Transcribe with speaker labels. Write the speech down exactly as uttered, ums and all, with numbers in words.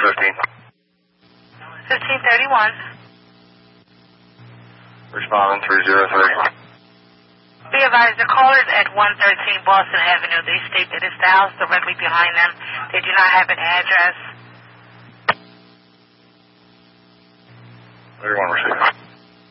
Speaker 1: fifteen.
Speaker 2: fifteen thirty-one.
Speaker 1: Responding three zero three.
Speaker 2: Be advised, the callers at one thirteen Boston Avenue, they state that it's the house directly behind them. They do not have an address.
Speaker 1: thirty-one receiving.